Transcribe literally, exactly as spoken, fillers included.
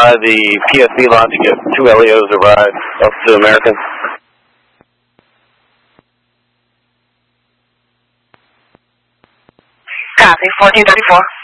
by the P S B lot to get two L E Os to ride up to American. Copy, fourteen thirty-four.